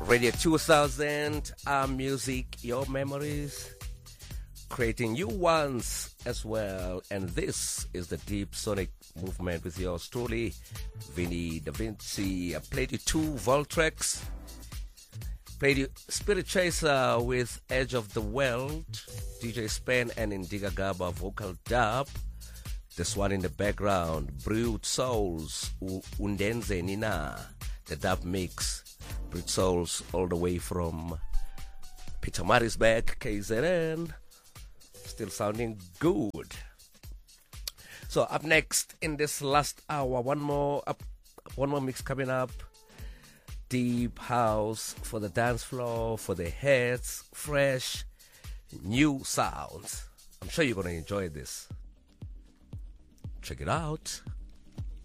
Radio 2000, our music, your memories, creating new ones as well. And this is the Deep Sonic Movement with yours truly, Vinny Da Vinci. I played you two Voltrex, played you Spirit Chaser with Edge of the World, DJ Spen and Indiga Gaba vocal dub. This one in the background, Brute Souls, Undenze Nina, the dub mix. Brute Souls all the way from Pietermaritzburg, KZN. Still sounding good. So up next in this last hour, one more mix coming up. Deep house for the dance floor, for the heads, fresh, new sounds. I'm sure you're going to enjoy this. Check it out.